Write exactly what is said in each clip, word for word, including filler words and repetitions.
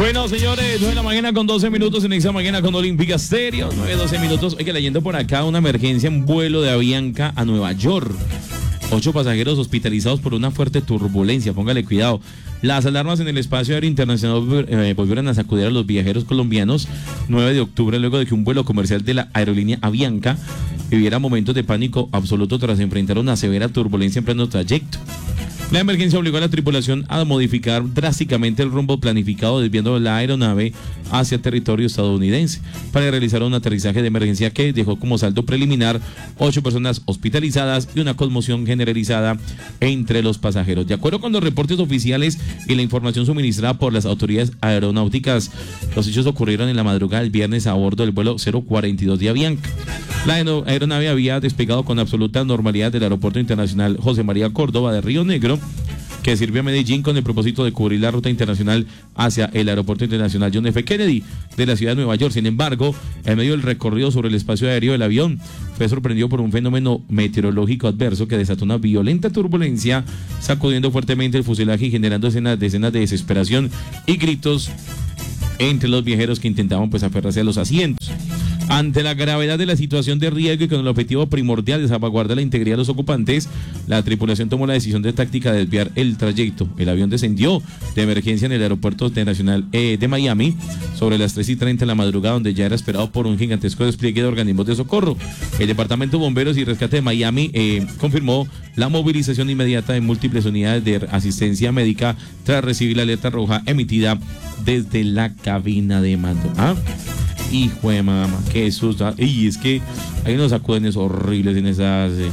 Bueno, señores, nueve de la mañana con doce minutos en esta mañana con Olímpica Stereo, nueve doce minutos. Oiga, leyendo por acá una emergencia en vuelo de Avianca a Nueva York. Ocho pasajeros hospitalizados por una fuerte turbulencia, póngale cuidado. Las alarmas en el espacio aéreo internacional eh, volvieron a sacudir a los viajeros colombianos nueve de octubre, luego de que un vuelo comercial de la aerolínea Avianca viviera momentos de pánico absoluto tras enfrentar una severa turbulencia en pleno trayecto. La emergencia obligó a la tripulación a modificar drásticamente el rumbo planificado, desviando la aeronave hacia territorio estadounidense para realizar un aterrizaje de emergencia que dejó como saldo preliminar ocho personas hospitalizadas y una conmoción generalizada entre los pasajeros. De acuerdo con los reportes oficiales y la información suministrada por las autoridades aeronáuticas, los hechos ocurrieron en la madrugada del viernes a bordo del vuelo cero cuarenta y dos de Avianca. La aeronave había despegado con absoluta normalidad del Aeropuerto Internacional José María Córdoba de Río Negro, que sirvió a Medellín con el propósito de cubrir la ruta internacional hacia el Aeropuerto Internacional John F. Kennedy de la ciudad de Nueva York. Sin embargo, en medio del recorrido sobre el espacio aéreo, el avión fue sorprendido por un fenómeno meteorológico adverso que desató una violenta turbulencia, sacudiendo fuertemente el fuselaje y generando escenas, decenas de desesperación y gritos entre los viajeros que intentaban pues aferrarse a los asientos. Ante la gravedad de la situación de riesgo y con el objetivo primordial de salvaguardar la integridad de los ocupantes, la tripulación tomó la decisión de táctica de desviar el trayecto. El avión descendió de emergencia en el aeropuerto internacional eh, de Miami sobre las tres y treinta de la madrugada, donde ya era esperado por un gigantesco despliegue de organismos de socorro. El Departamento de Bomberos y Rescate de Miami eh, confirmó la movilización inmediata de múltiples unidades de asistencia médica tras recibir la alerta roja emitida desde la cabina de mando. ¿Ah? Hijo de mamá, qué susto. Y es que hay unos sacudines horribles en esas, eh,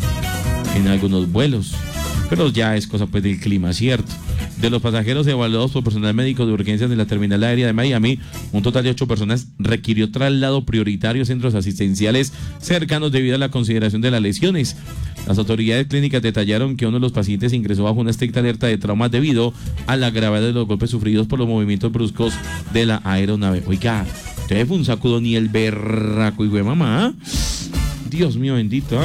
en algunos vuelos. Pero ya es cosa pues del clima, ¿cierto? De los pasajeros evaluados por personal médico de urgencias de la terminal aérea de Miami, un total de ocho personas requirió traslado prioritario a centros asistenciales cercanos debido a la consideración de las lesiones. Las autoridades clínicas detallaron que uno de los pacientes ingresó bajo una estricta alerta de traumas debido a la gravedad de los golpes sufridos por los movimientos bruscos de la aeronave. Oiga, usted fue un sacudo ni el berraco, y güey, mamá. Dios mío bendito, ¿eh?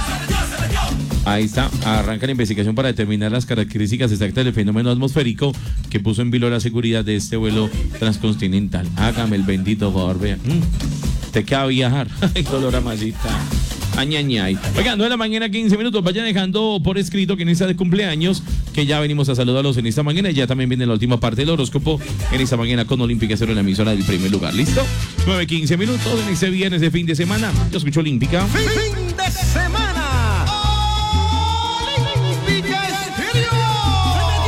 Ahí está, arranca la investigación para determinar las características exactas del fenómeno atmosférico que puso en vilo la seguridad de este vuelo transcontinental. Hágame el bendito favor, vea. Mm, ¿te queda viajar? Ay, dolor a masita. Añañay. Oigan, nueve de la mañana, quince minutos. Vayan dejando por escrito que en esta de cumpleaños, que ya venimos a saludarlos en esta mañana. Y ya también viene la última parte del horóscopo en esta mañana con Olímpica Cero en la emisora del primer lugar. ¿Listo? nueve quince minutos en este viernes de fin de semana. Yo escucho Olímpica. Fin de semana.